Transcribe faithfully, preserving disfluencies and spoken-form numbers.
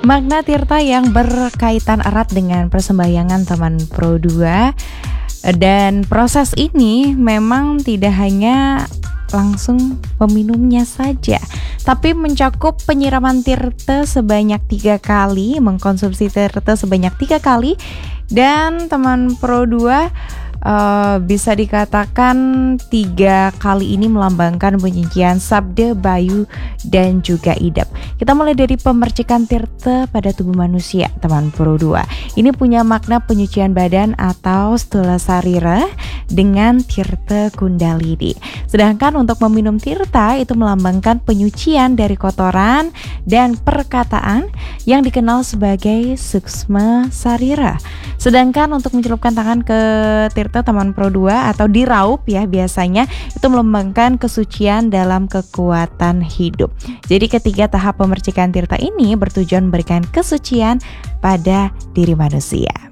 Makna tirta yang berkaitan erat dengan persembahyangan Taman Pro dua, dan proses ini memang tidak hanya langsung peminumnya saja, tapi mencakup penyiraman tirta sebanyak tiga kali, mengkonsumsi tirta sebanyak tiga kali, dan Taman Pro dua uh, bisa dikatakan tiga kali ini melambangkan penyucian sabda, bayu, dan juga idap. Kita mulai dari pemercikan tirta pada tubuh manusia. Taman Pro dua ini punya makna penyucian badan atau stula sarira dengan tirta kundalini. Sedangkan untuk meminum tirta itu melambangkan penyucian dari kotoran dan perkataan yang dikenal sebagai suksma sarira. Sedangkan untuk mencelupkan tangan ke tirta Taman Pro dua atau diraup ya biasanya itu melambangkan kesucian dalam kekuatan hidup. Jadi ketiga tahap pemercikan tirta ini bertujuan memberikan kesucian pada diri manusia.